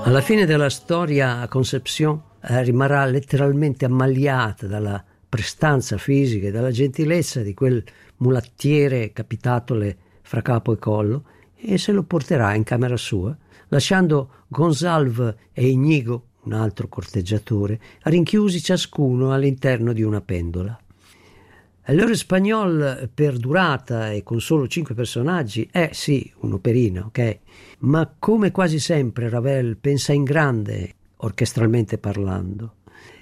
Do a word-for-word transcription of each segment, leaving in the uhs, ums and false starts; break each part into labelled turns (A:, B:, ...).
A: Alla fine della storia Concepción eh, rimarrà letteralmente ammaliata dalla prestanza fisica e dalla gentilezza di quel mulattiere capitatole fra capo e collo e se lo porterà in camera sua, lasciando Gonzalve e Inigo, un altro corteggiatore, rinchiusi ciascuno all'interno di una pendola. L'Heure Espagnole, per durata e con solo cinque personaggi, è sì un'operina, ok? Ma come quasi sempre Ravel pensa in grande, orchestralmente parlando.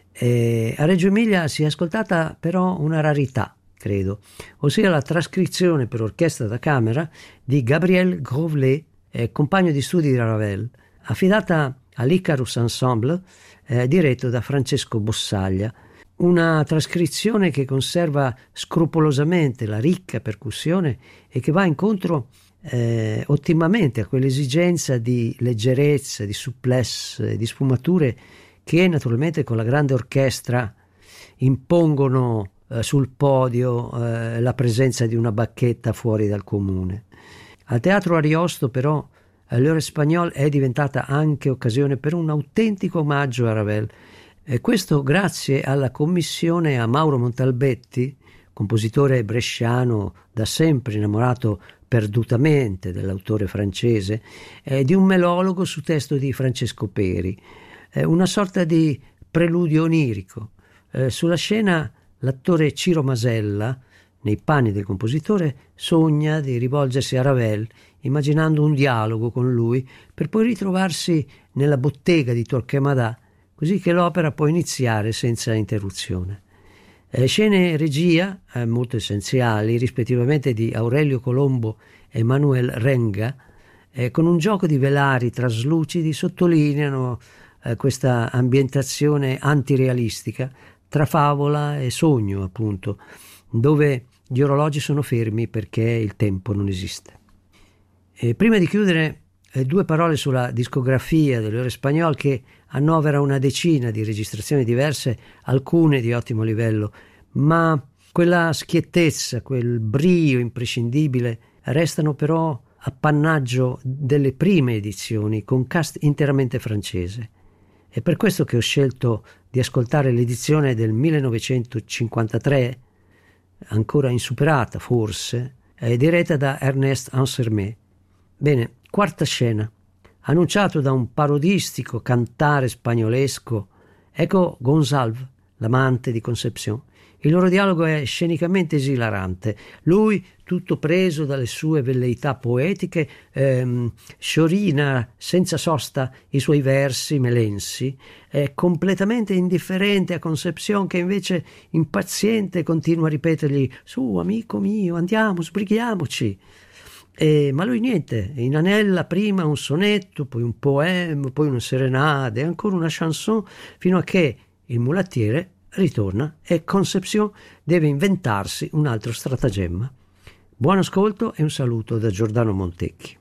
A: E a Reggio Emilia si è ascoltata però una rarità, credo, ossia la trascrizione per orchestra da camera di Gabriel Grovelet, eh, compagno di studi di Ravel, affidata all'Icarus Ensemble, eh, diretto da Francesco Bossaglia. Una trascrizione che conserva scrupolosamente la ricca percussione e che va incontro eh, ottimamente a quell'esigenza di leggerezza, di souplesse, di sfumature che naturalmente con la grande orchestra impongono eh, sul podio eh, la presenza di una bacchetta fuori dal comune. Al Teatro Ariosto però l'Heure Espagnole è diventata anche occasione per un autentico omaggio a Ravel. E questo grazie alla commissione a Mauro Montalbetti, compositore bresciano da sempre innamorato perdutamente dell'autore francese, e di un melologo su testo di Francesco Peri, eh, una sorta di preludio onirico. Eh, sulla scena l'attore Ciro Masella, nei panni del compositore, sogna di rivolgersi a Ravel immaginando un dialogo con lui per poi ritrovarsi nella bottega di Torquemada, così che l'opera può iniziare senza interruzione. Eh, scene e regia, eh, molto essenziali, rispettivamente di Aurelio Colombo e Manuel Renga, eh, con un gioco di velari traslucidi, sottolineano eh, questa ambientazione antirealistica tra favola e sogno, appunto, dove gli orologi sono fermi perché il tempo non esiste. E prima di chiudere, eh, due parole sulla discografia dell'Heure Espagnole, che annovera una decina di registrazioni diverse, alcune di ottimo livello, ma quella schiettezza, quel brio imprescindibile restano però appannaggio delle prime edizioni con cast interamente francese. È per questo che ho scelto di ascoltare l'edizione del millenovecentocinquantatré, ancora insuperata forse, è diretta da Ernest Ansermet. Bene, quarta scena. Annunciato da un parodistico cantare spagnolesco, ecco Gonzalve, l'amante di Concepción. Il loro dialogo è scenicamente esilarante. Lui, tutto preso dalle sue velleità poetiche, ehm, sciorina senza sosta i suoi versi melensi, è completamente indifferente a Concepción, che invece, impaziente, continua a ripetergli «Su, amico mio, andiamo, sbrighiamoci». Eh, ma lui niente, inanella prima un sonetto, poi un poema, poi una serenade, ancora una chanson, fino a che il mulattiere ritorna e Concepción deve inventarsi un altro stratagemma. Buon ascolto e un saluto da Giordano Montecchi.